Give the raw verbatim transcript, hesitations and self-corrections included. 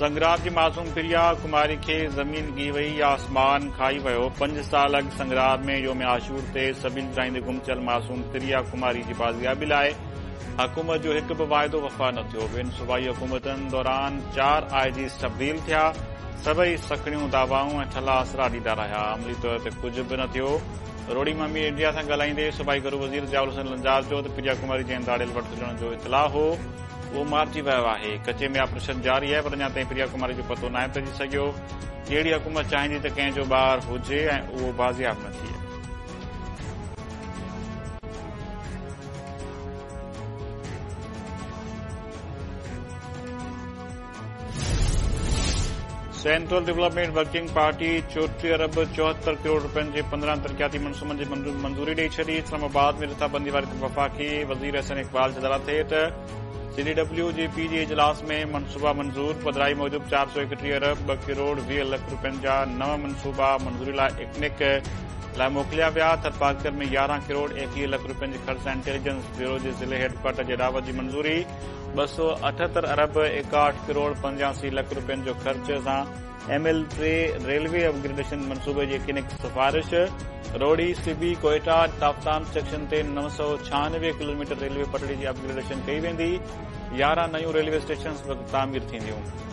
संगरार जी मासूम प्रिया कुमारी खे ज़मीन गी वई, आसमान खाई वियो। पंज साल अॻु संगरार में योम आशूर ते सबिल ॿुधाईंदे गुम थियल मासूम प्रिया कुमारी जी बाज़ियाबी लाइ हुकूमत जो हिकु बि वाइदो वफ़ा न थियो। ॿिनि सूबाई हुकूमतुनि दौरान चार आईजीस तब्दील थिया। सभई सखणियूं दावाऊं ऐं ठला आसरा ॾींदा रहिया। अमली तौर ते कुझु बि न थियो। रोड़ी ममी इंडिया सां ॻाल्हाईंदे सूबाई घरू वज़ीर ज़ियाउल हसन लंजार चयो त प्रिया कुमारी जंहिं दाड़ियल वटि हुजण जो इतलाह हो उहो मारिजी वियो आहे। कचे में ऑपरेशन जारी आहे, पर अञा ताईं प्रिया कुमारी जो पतो नाहे पइजी सघियो। जहिड़ी हुकूमत चाहींदी त कंहिंजो ॿारु हुजे ऐं उहो बाज़ियाब न थिए। सेंट्रल डेवलपमेंट वर्किंग पार्टी चोटीह अरब चौहत्तर करोड़ रुपयनि जे पंद्रहं तरक़ियाती मनसूबनि जी मंज़ूरी ॾेई छॾी। इस्लामाबाद में रिथाबंदी वारी वफ़ाक़ी वज़ीर अहसन इक़बाल जी दलाल थिए त सीडीडब्ल्यू जे पी जे इजलास में मनसूबा मंज़ूर। पधराई मूजिबि चार सौ एकटीह अरब ॿ करोड़ वीह लख रुपयनि जा नव मनसूबा मंज़ूरी लाइ इकनिक लाइ मोकिलिया विया। थरपाकर में यारहं करोड़ एकवीह लख रुपयनि जी ख़र्च सां इंटेलिजेंस ब्यूरो जे ज़िले हेडक्वार्टर जे ॾावत जी मंज़ूरी। ॿ सौ अठहतरि अरब एकाहठि करोड़ पंजासी लख रुपयनि जो ख़र्च सां एम एल टे रेलवे अपग्रेडेशन मनसूबे जी इकनिक सिफ़ारिश। रोड़ी सिबी कोयटा ताप्तान सेक्शन ते नव सौ छहानवे किलोमीटर रेलवे पटड़ी जी अपग्रेडेशन कई वेंदी। यारहं नयूं रेलवे स्टेशन तामीर थींदियूं।